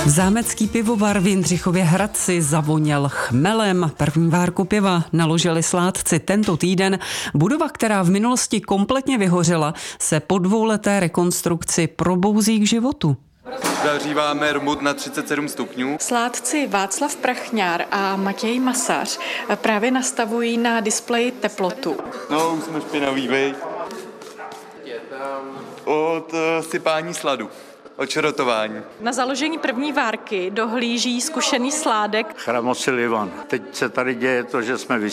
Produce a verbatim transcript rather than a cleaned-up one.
Zámecký pivovar v Jindřichově Hradci zavoněl chmelem. První várku piva naložili sládci tento týden. Budova, která v minulosti kompletně vyhořela, se po dvouleté rekonstrukci probouzí k životu. Zahříváme rmut na třicet sedm stupňů. Sládci Václav Prachňár a Matěj Masař právě nastavují na displeji teplotu. No, už jsme špinaví, vej. Od uh, sypání sladu, od čerotování. Na založení první várky dohlíží zkušený sládek. Chramosil Ivan. Teď se tady děje to, že jsme